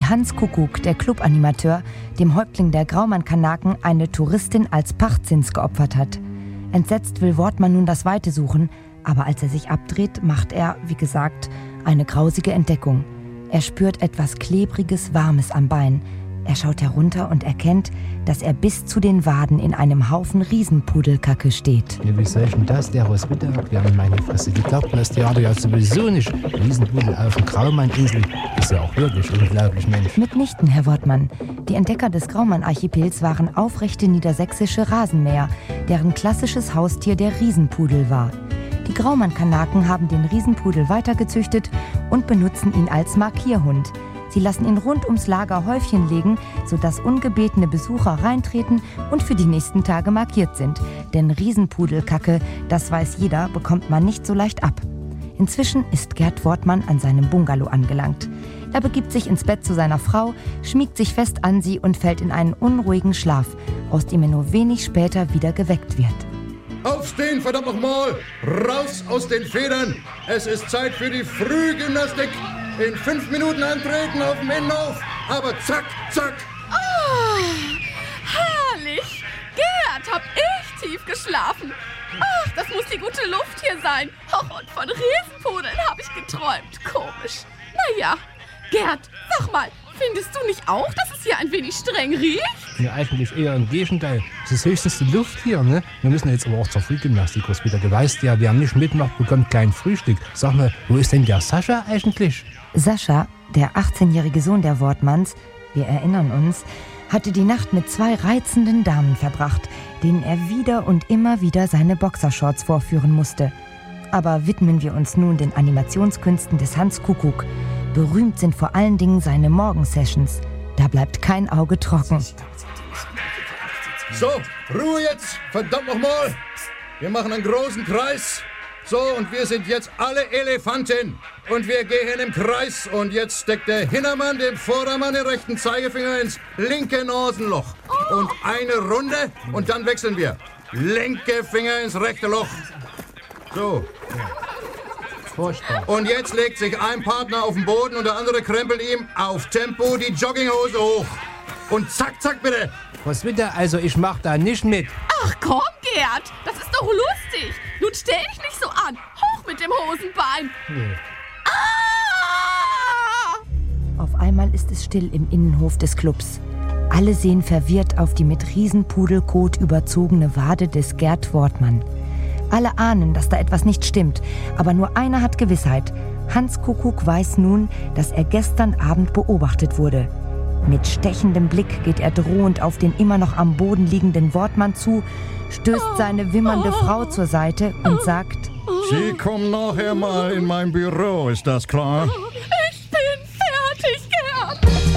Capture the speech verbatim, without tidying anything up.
Hans Kuckuck, der Clubanimateur, dem Häuptling der Graumann-Kanaken eine Touristin als Pachtzins geopfert hat. Entsetzt will Wortmann nun das Weite suchen, aber als er sich abdreht, macht er, wie gesagt, eine grausige Entdeckung. Er spürt etwas Klebriges, Warmes am Bein. Er schaut herunter und erkennt, dass er bis zu den Waden in einem Haufen Riesenpudelkacke steht. Ja, wie soll ich denn das, der aus Mittag, wir haben meine Fresse. Die glaubt mir das Theater ja sowieso nicht. Riesenpudel auf der Graumann-Insel ist ja auch wirklich unglaublich, Mensch. Mitnichten, Herr Wortmann. Die Entdecker des Graumann-Archipels waren aufrechte niedersächsische Rasenmäher, deren klassisches Haustier der Riesenpudel war. Die Graumann-Kanaken haben den Riesenpudel weitergezüchtet und benutzen ihn als Markierhund. Sie lassen ihn rund ums Lager Häufchen legen, sodass ungebetene Besucher reintreten und für die nächsten Tage markiert sind. Denn Riesenpudelkacke, das weiß jeder, bekommt man nicht so leicht ab. Inzwischen ist Gerd Wortmann an seinem Bungalow angelangt. Er begibt sich ins Bett zu seiner Frau, schmiegt sich fest an sie und fällt in einen unruhigen Schlaf, aus dem er nur wenig später wieder geweckt wird. Aufstehen, verdammt nochmal! Raus aus den Federn! Es ist Zeit für die Frühgymnastik! In fünf Minuten antreten auf dem Innenhof, aber zack, zack! Oh, herrlich! Gerd, hab ich tief geschlafen. Ach, das muss die gute Luft hier sein. Och, und von Riesenpudeln habe ich geträumt. Komisch. Naja, Gerd, sag mal, findest du nicht auch, dass es hier ein wenig streng riecht? Ja, eigentlich eher im Gegenteil. Es ist höchstens die Luft hier, ne? Wir müssen jetzt aber auch zur Frühgymnastik, Roswitha. Du weißt ja, wer nicht mitmacht, bekommt kein Frühstück. Sag mal, wo ist denn der Sascha eigentlich? Sascha, der achtzehnjährige Sohn der Wortmanns, wir erinnern uns, hatte die Nacht mit zwei reizenden Damen verbracht, denen er wieder und immer wieder seine Boxershorts vorführen musste. Aber widmen wir uns nun den Animationskünsten des Hans Kuckuck. Berühmt sind vor allen Dingen seine Morgensessions. Da bleibt kein Auge trocken. So, Ruhe jetzt, verdammt nochmal! Wir machen einen großen Kreis. So, und wir sind jetzt alle Elefanten. Und wir gehen im Kreis. Und jetzt steckt der Hintermann dem Vordermann den rechten Zeigefinger ins linke Nasenloch. Und eine Runde und dann wechseln wir. Linke Finger ins rechte Loch. So. Furchtbar. Und jetzt legt sich ein Partner auf den Boden und der andere krempelt ihm auf Tempo die Jogginghose hoch. Und zack, zack, bitte. Roswitha, also ich mach da nicht mit. Ach komm, Gerd, das ist doch lustig. Nun stell dich nicht so an. Hoch mit dem Hosenbein. Nee. Ah! Auf einmal ist es still im Innenhof des Clubs. Alle sehen verwirrt auf die mit Riesenpudelkot überzogene Wade des Gerd Wortmann. Alle ahnen, dass da etwas nicht stimmt, aber nur einer hat Gewissheit. Hans Kuckuck weiß nun, dass er gestern Abend beobachtet wurde. Mit stechendem Blick geht er drohend auf den immer noch am Boden liegenden Wortmann zu, stößt seine wimmernde Frau zur Seite und sagt: Sie kommen nachher mal in mein Büro, ist das klar? Ich bin fertig, Gerd.